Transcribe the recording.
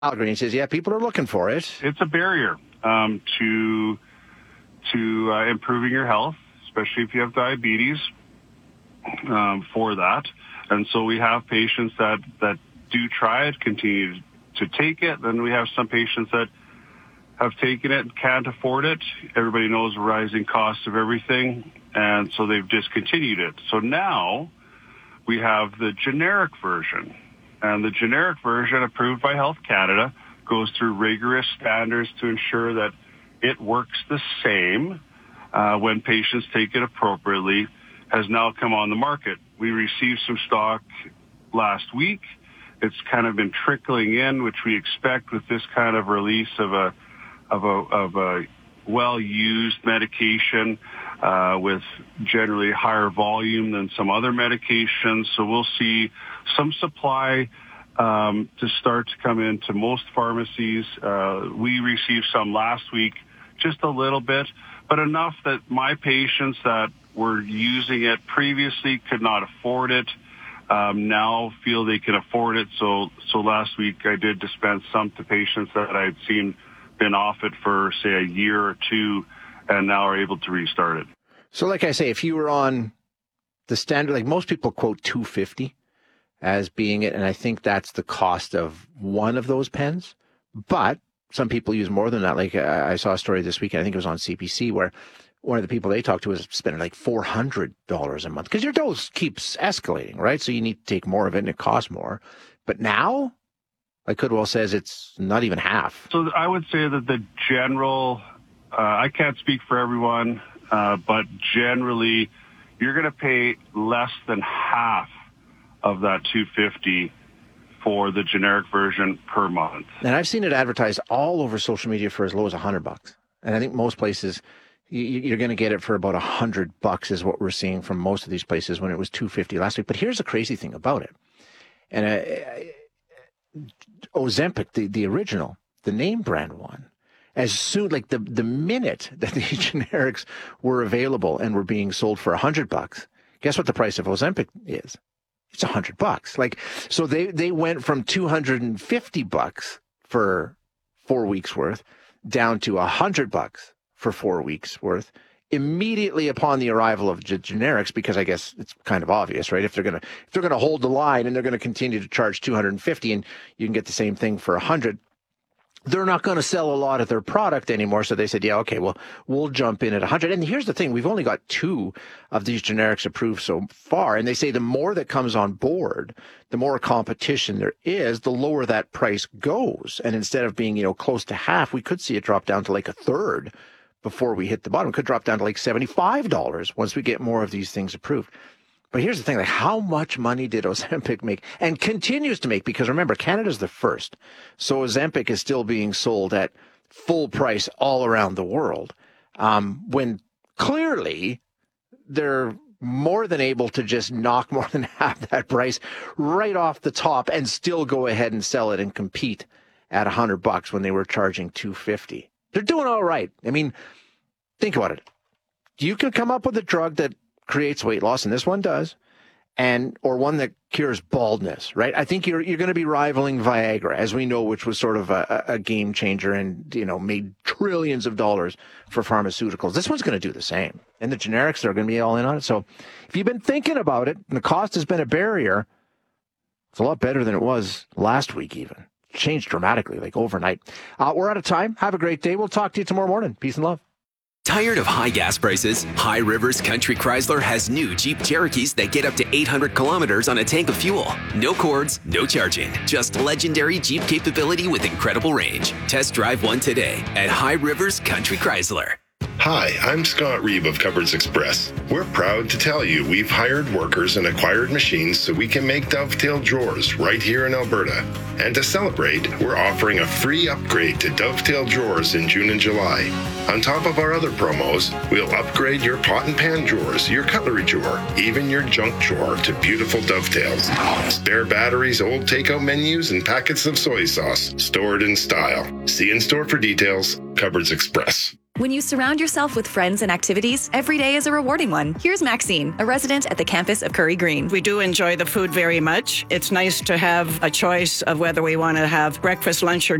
Green says, yeah, people are looking for it. It's a barrier to improving your health, especially if you have diabetes, for that. And so we have patients that do try it, continue to take it. Then we have some patients that have taken it, can't afford it. Everybody knows the rising cost of everything, and so they've discontinued it. So now we have the generic version. And the generic version, approved by Health Canada, goes through rigorous standards to ensure that it works the same when patients take it appropriately, has now come on the market. We received some stock last week. It's kind of been trickling in, which we expect with this kind of release of a well-used medication with generally higher volume than some other medications. So we'll see some supply to start to come into most pharmacies. We received some last week, just a little bit, but enough that my patients that were using it previously could not afford it, now feel they can afford it. So last week I did dispense some to patients that I had seen been off it for, say, a year or two, and now are able to restart it. So like I say, if you were on the standard, like most people quote $250 as being it, and I think that's the cost of one of those pens. But some people use more than that. Like I saw a story this weekend, I think it was on CBC, where one of the people they talked to was spending like $400 a month because your dose keeps escalating, right? So you need to take more of it and it costs more. But now, like Goodwill says, it's not even half. So I would say that the general, I can't speak for everyone, but generally you're going to pay less than half of that $250 for the generic version per month. And I've seen it advertised all over social media for as low as $100. And I think most places you're going to get it for about $100 is what we're seeing from most of these places when it was $250 last week. But here's the crazy thing about it. And Ozempic, the original, the name brand one, as soon, like the minute that these generics were available and were being sold for $100, guess what the price of Ozempic is? It's $100. Like, so they went from $250 for 4 weeks worth down to $100 for 4 weeks worth immediately upon the arrival of generics, because I guess it's kind of obvious, right? If they're gonna hold the line and they're gonna continue to charge $250 and you can get the same thing for $100, they're not going to sell a lot of their product anymore. So they said, yeah, okay, well, we'll jump in at 100. And here's the thing. We've only got 2 of these generics approved so far. And they say the more that comes on board, the more competition there is, the lower that price goes. And instead of being, close to half, we could see it drop down to like a third before we hit the bottom. It could drop down to like $75 once we get more of these things approved. But here's the thing, like how much money did Ozempic make and continues to make? Because remember, Canada's the first. So Ozempic is still being sold at full price all around the world. When clearly they're more than able to just knock more than half that price right off the top and still go ahead and sell it and compete at $100 when they were charging $250. They're doing all right. I mean, think about it. You can come up with a drug that creates weight loss, and this one does, or one that cures baldness, right? I think you're going to be rivaling Viagra, as we know, which was sort of a game changer and, made trillions of dollars for pharmaceuticals. This one's going to do the same. And the generics are going to be all in on it. So if you've been thinking about it and the cost has been a barrier, it's a lot better than it was last week even. Changed dramatically, like overnight. We're out of time. Have a great day. We'll talk to you tomorrow morning. Peace and love. Tired of high gas prices? High Rivers Country Chrysler has new Jeep Cherokees that get up to 800 kilometers on a tank of fuel. No cords, no charging. Just legendary Jeep capability with incredible range. Test drive one today at High Rivers Country Chrysler. Hi, I'm Scott Reeb of Cupboards Express. We're proud to tell you we've hired workers and acquired machines so we can make Dovetail drawers right here in Alberta. And to celebrate, we're offering a free upgrade to Dovetail drawers in June and July. On top of our other promos, we'll upgrade your pot and pan drawers, your cutlery drawer, even your junk drawer to beautiful Dovetails. Spare batteries, old takeout menus, and packets of soy sauce stored in style. See in store for details. Cupboards Express. When you surround yourself with friends and activities, every day is a rewarding one. Here's Maxine, a resident at the campus of Curry Green. We do enjoy the food very much. It's nice to have a choice of whether we want to have breakfast, lunch, or